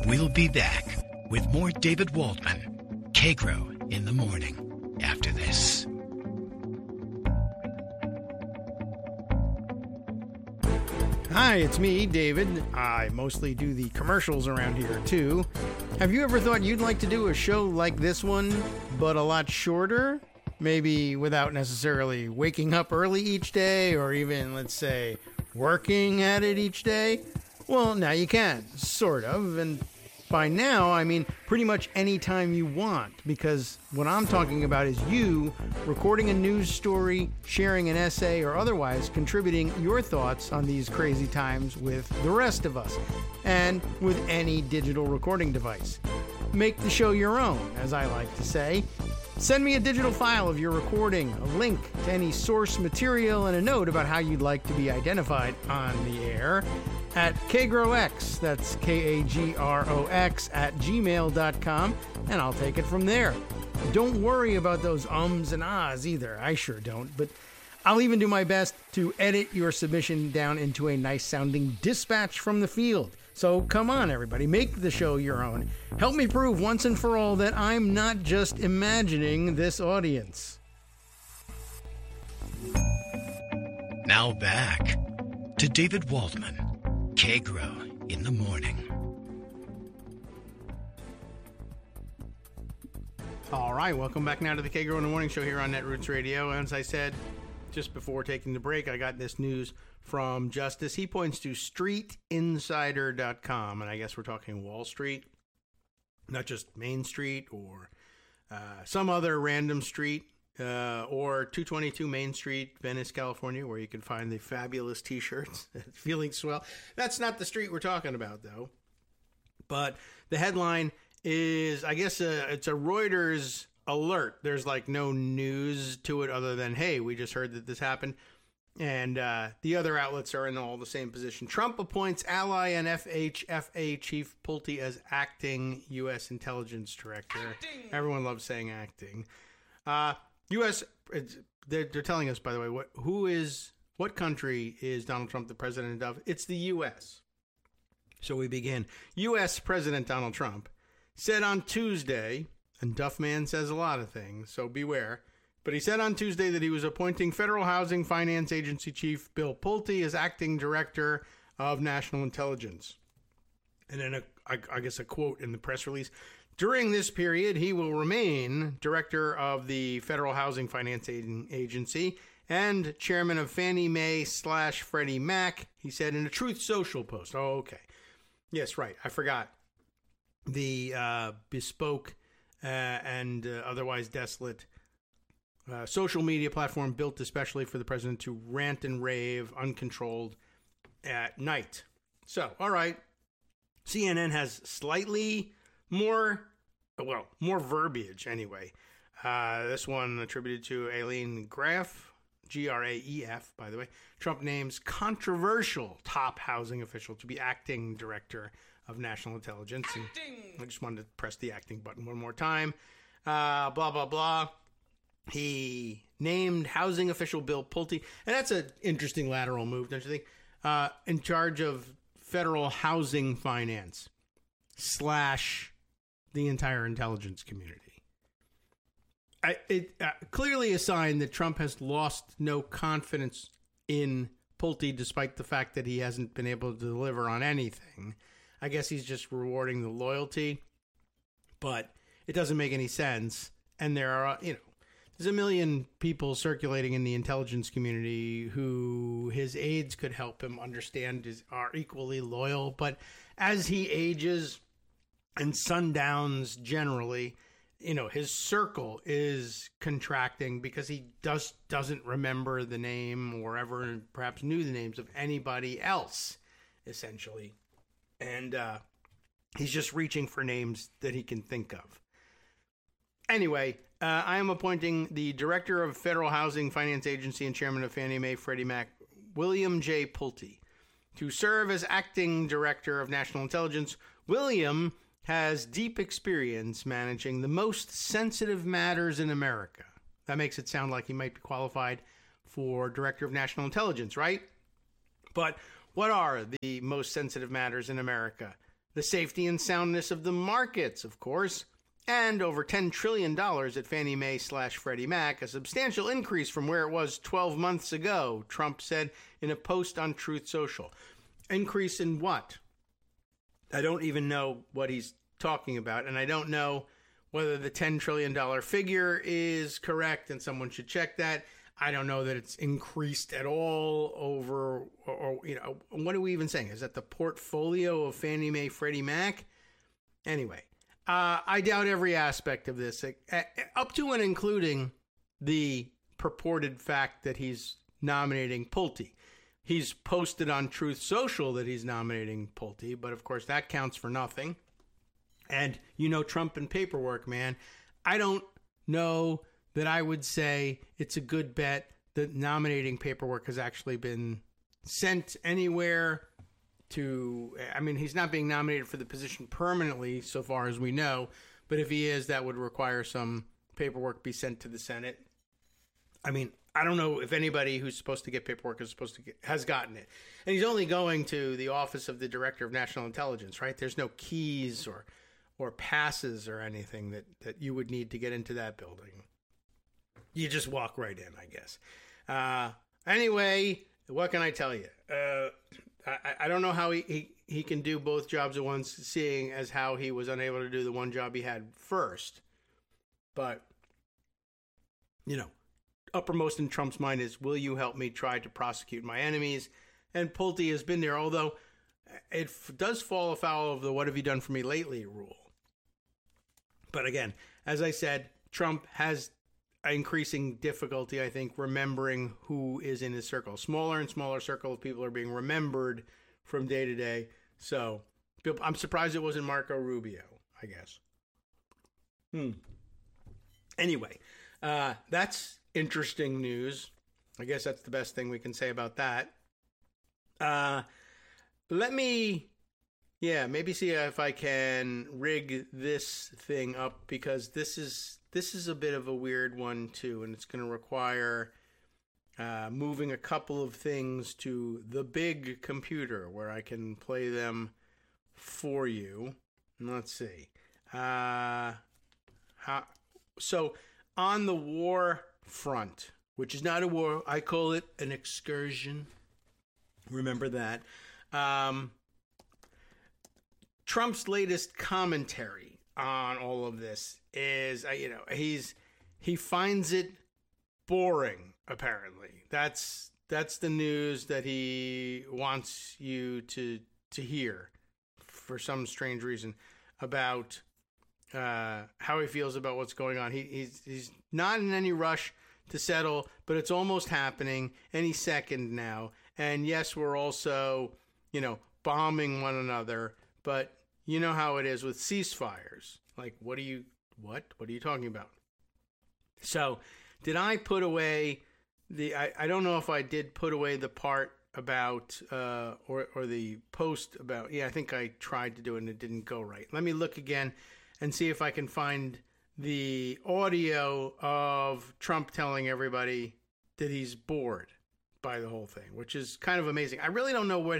We'll be back with more David Waldman, Kagro in the Morning, after this. Hi, it's me, David. I mostly do the commercials around here, too. Have you ever thought you'd like to do a show like this one, but a lot shorter? Maybe without necessarily waking up early each day, or even, let's say, working at it each day? Well, now you can, sort of, and by now, I mean pretty much any time you want, because what I'm talking about is you recording a news story, sharing an essay, or otherwise contributing your thoughts on these crazy times with the rest of us, and with any digital recording device. Make the show your own, as I like to say. Send me a digital file of your recording, a link to any source material, and a note about how you'd like to be identified on the air at KagroX, that's KAGROX, at gmail.com, and I'll take it from there. Don't worry about those ums and ahs either. I sure don't, but I'll even do my best to edit your submission down into a nice-sounding dispatch from the field. So come on, everybody, make the show your own. Help me prove once and for all that I'm not just imagining this audience. Now back to David Waldman, Kagro in the Morning. All right, welcome back now to the Kagro in the Morning show here on Netroots Radio. As I said just before taking the break, I got this news from Justice. He points to streetinsider.com, and I guess we're talking Wall Street, not just Main Street or some other random street, or 222 Main Street, Venice, California, where you can find the fabulous t-shirts. Feeling swell. That's not the street we're talking about, though. But the headline is, I guess, it's a Reuters alert. There's like no news to it other than, hey, we just heard that this happened. And the other outlets are in all the same position. Trump appoints ally and FHFA Chief Pulte as acting U.S. intelligence director. Acting. Everyone loves saying acting. U.S. They're telling us, by the way, what country is Donald Trump the president of? It's the U.S. So we begin. U.S. President Donald Trump said on Tuesday, and Duff Man says a lot of things, so beware. But he said on Tuesday that he was appointing Federal Housing Finance Agency Chief Bill Pulte as acting director of national intelligence. And then I guess a quote in the press release. During this period, he will remain director of the Federal Housing Finance Agency and chairman of Fannie Mae / Freddie Mac, he said in a Truth Social post. Oh, okay. Yes, right. I forgot. The bespoke and otherwise desolate social media platform built especially for the president to rant and rave uncontrolled at night. So, all right. CNN has slightly more verbiage anyway. This one attributed to Aileen Graff, Graef, by the way. Trump names controversial top housing official to be acting director of national intelligence. Acting! And I just wanted to press the acting button one more time. Blah, blah, blah. He named housing official Bill Pulte, and that's an interesting lateral move, don't you think? In charge of federal housing finance / the entire intelligence community. It clearly a sign that Trump has lost no confidence in Pulte, despite the fact that he hasn't been able to deliver on anything. I guess he's just rewarding the loyalty, but it doesn't make any sense. And there are, there's a million people circulating in the intelligence community who his aides could help him understand are equally loyal. But as he ages and sundowns generally, his circle is contracting because he doesn't remember the name or ever perhaps knew the names of anybody else, essentially. And he's just reaching for names that he can think of. Anyway, I am appointing the Director of Federal Housing Finance Agency and Chairman of Fannie Mae Freddie Mac, William J. Pulte, to serve as Acting Director of National Intelligence. William has deep experience managing the most sensitive matters in America. That makes it sound like he might be qualified for Director of National Intelligence, right? But what are the most sensitive matters in America the safety and soundness of the markets, of course, and over $10 trillion at Fannie Mae/Freddie Mac, a substantial increase from where it was 12 months ago, Trump said in a post on Truth Social. Increase in what? I don't even know what he's talking about, and I don't know whether the $10 trillion figure is correct, and someone should check that. I don't know that it's increased at all over, or what are we even saying? Is that the portfolio of Fannie Mae, Freddie Mac? Anyway, I doubt every aspect of this, up to and including the purported fact that he's nominating Pulte. He's posted on Truth Social that he's nominating Pulte, but of course that counts for nothing. And Trump and paperwork, man. I don't know that I would say it's a good bet that nominating paperwork has actually been sent anywhere he's not being nominated for the position permanently so far as we know, but if he is, that would require some paperwork be sent to the Senate. I don't know if anybody who's supposed to get paperwork has gotten it. And he's only going to the Office of the Director of National Intelligence, right? There's no keys or passes or anything that you would need to get into that building. You just walk right in, I guess. Anyway, what can I tell you? I don't know how he can do both jobs at once, seeing as how he was unable to do the one job he had first. But, uppermost in Trump's mind is, will you help me try to prosecute my enemies? And Pulte has been there, although it does fall afoul of the what have you done for me lately rule. But again, as I said, Trump has increasing difficulty, I think, remembering who is in his circle. Smaller and smaller circle of people are being remembered from day to day. So I'm surprised it wasn't Marco Rubio, I guess. Anyway, that's interesting news. I guess that's the best thing we can say about that. Let me, maybe see if I can rig this thing up, because this is a bit of a weird one too, and it's going to require moving a couple of things to the big computer where I can play them for you. Let's see. So on the war front, which is not a war, I call it an excursion. Remember that. Trump's latest commentary on all of this is, he finds it boring, apparently. That's the news that he wants you to hear for some strange reason about how he feels about what's going on. He's not in any rush to settle, but it's almost happening any second now. And yes, we're also, bombing one another, but you know how it is with ceasefires. Like, what are you talking about? So, did I put away I don't know if I did put away the part about, or the post about, I think I tried to do it and it didn't go right. Let me look again and see if I can find the audio of Trump telling everybody that he's bored by the whole thing, which is kind of amazing. I really don't know what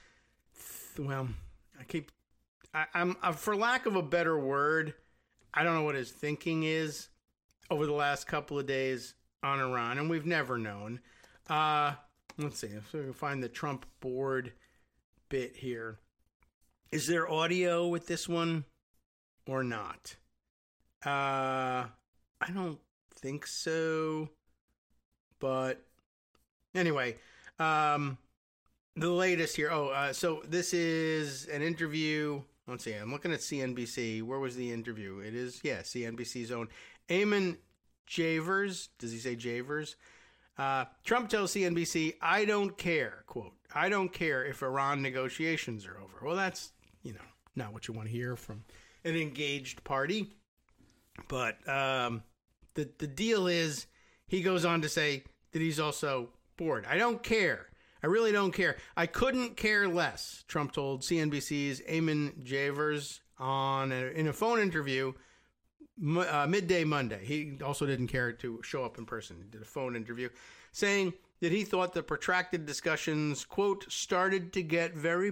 I'm for lack of a better word, I don't know what his thinking is over the last couple of days on Iran, and we've never known. Let's see if we can find the Trump board bit here. Is there audio with this one or not? I don't think so. But anyway, the latest here. So this is an interview. Let's see. I'm looking at CNBC. Where was the interview? It is, CNBC's own Eamon Javers. Does he say Javers? Trump tells CNBC, I don't care, quote, I don't care if Iran negotiations are over. Well, that's, not what you want to hear from an engaged party. But the deal is, he goes on to say that he's also bored. I don't care. I really don't care. I couldn't care less, Trump told CNBC's Eamon Javers in a phone interview midday Monday. He also didn't care to show up in person. He did a phone interview saying that he thought the protracted discussions, quote, started to get very